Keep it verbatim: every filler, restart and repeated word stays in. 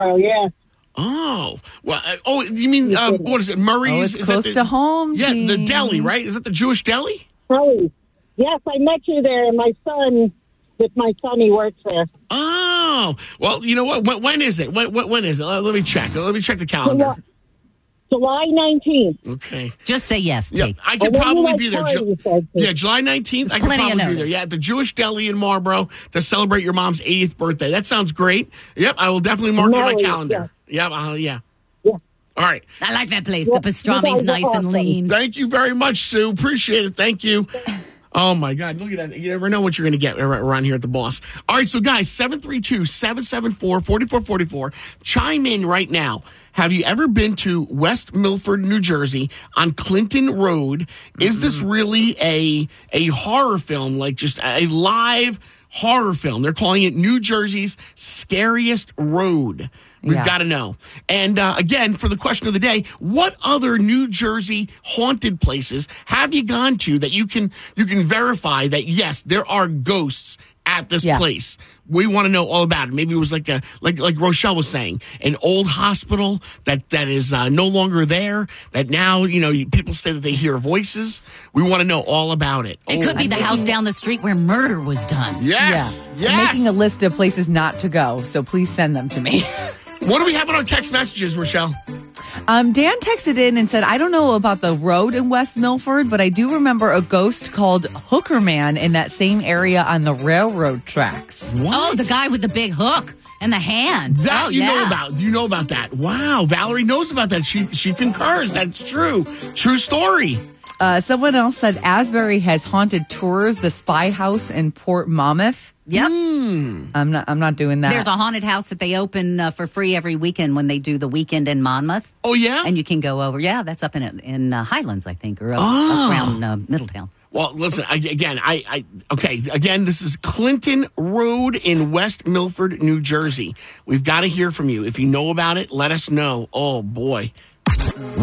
Oh, yeah. Oh, well, uh, oh, you mean, um, what is it, Murray's? Oh, it's is close that the, to home. Yeah, the Gene. deli, right? Is that the Jewish deli? Oh, yes, I met you there. And my son, with my son, he works there. Oh, well, you know what? When, when is it? When, when, when is it? Let, let me check. Let me check the calendar. July nineteenth. Okay. Just say yes, Yeah, Kate. I could And when probably you be there. like Ju- parties, yeah, July nineteenth. I could plenty of probably be notice. there. Yeah, at the Jewish Deli in Marlboro to celebrate your mom's eightieth birthday. That sounds great. Yep, I will definitely mark it on my Nice, calendar. Yep, uh, yeah. Yeah. All right. I like that place. Yeah, the you pastrami's guys are nice and awesome. lean. Thank you very much, Sue. Appreciate it. Thank you. Oh, my God. Look at that. You never know what you're going to get around here at the Boss. All right, so, guys, seven three two, seven seven four, four four four four. Chime in right now. Have you ever been to West Milford, New Jersey on Clinton Road? Is Mm-hmm. this really a a horror film, like just a live horror film? They're calling it New Jersey's Scariest Road. We've Yeah. got to know. And uh, again, for the question of the day, what other New Jersey haunted places have you gone to that you can you can verify that yes, there are ghosts at this Yeah. place? We want to know all about it. Maybe it was like a like like Rochelle was saying, an old hospital that that is uh, no longer there. That now you know you- people say that they hear voices. We want to know all about it. It could be the house down the street where murder was done. Yes, Yeah. yes. I'm making a list of places not to go, so please send them to me. What do we have on our text messages, Rochelle? Um, Dan texted in and said, I don't know about the road in West Milford, but I do remember a ghost called Hooker Man in that same area on the railroad tracks. What? Oh, the guy with the big hook and the hand. That oh, you yeah. know about. You know about that. Wow, Valerie knows about that. She she concurs. That's true. True story. Uh, someone else said Asbury has haunted tours, the Spy House in Port Monmouth. Yep. I'm not. I'm not doing that. There's a haunted house that they open uh, for free every weekend when they do the weekend in Monmouth. Oh yeah. And you can go over. Yeah, that's up in in uh, Highlands, I think, or up, Oh. up around uh, Middletown. Well, listen, I, again, I, I, okay, again, this is Clinton Road in West Milford, New Jersey. We've got to hear from you. If you know about it, let us know. Oh, boy.